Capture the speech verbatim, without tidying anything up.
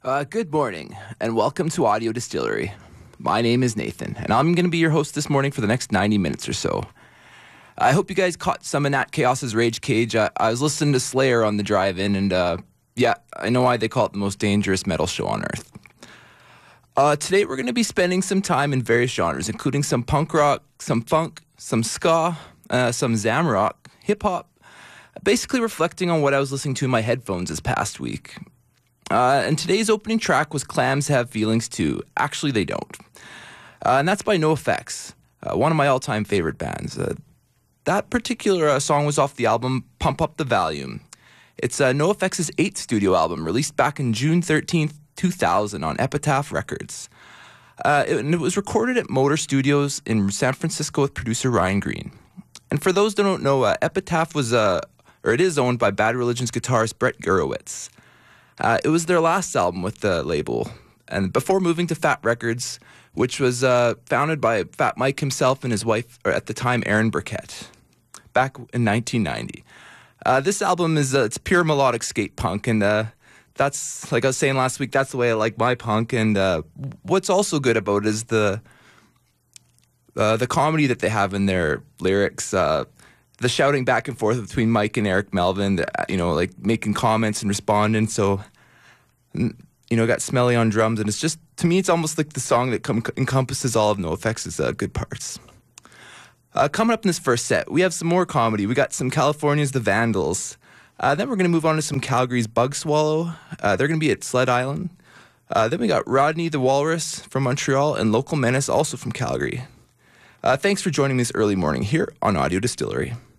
Uh, good morning, and welcome to Audio Distillery. My name is Nathan, and I'm going to be your host this morning for the next ninety minutes or so. I hope you guys caught some of Nat Chaos's Rage Cage. I, I was listening to Slayer on the drive-in, and uh, yeah, I know why they call it the most dangerous metal show on Earth. Uh, today we're going to be spending some time in various genres, including some punk rock, some funk, some ska, uh, some zamrock, hip-hop, basically reflecting on what I was listening to in my headphones this past week. Uh, and today's opening track was Clams Have Feelings Too. Actually, they don't. Uh, and that's by NoFX, uh, one of my all-time favorite bands. Uh, that particular uh, song was off the album Pump Up the Volume. It's uh, NoFX's eighth studio album, released back in June thirteenth, two thousand on Epitaph Records. Uh, it, and it was recorded at Motor Studios in San Francisco with producer Ryan Green. And for those that don't know, uh, Epitaph was, uh, or it is owned by Bad Religion's guitarist Brett Gurewitz. Uh, it was their last album with the label, and before moving to Fat Records, which was uh, founded by Fat Mike himself and his wife, or at the time, Aaron Burkett, back in nineteen ninety. Uh, this album is uh, it's pure melodic skate punk, and uh, that's, like I was saying last week, that's the way I like my punk. And uh, what's also good about it is the uh, the comedy that they have in their lyrics. Uh, The shouting back and forth between Mike and Eric Melvin, the, you know, like making comments and responding. So, you know, got Smelly on drums, and it's just, to me, it's almost like the song that com- encompasses all of NoFX's uh, good parts. Uh, coming up in this first set, we have some more comedy. We got some California's The Vandals. Uh, then we're going to move on to some Calgary's Bug Swallow. Uh, they're going to be at Sled Island. Uh, then we got Rodney the Walrus from Montreal and Local Menace, also from Calgary. Uh, thanks for joining me this early morning here on Audio Distillery.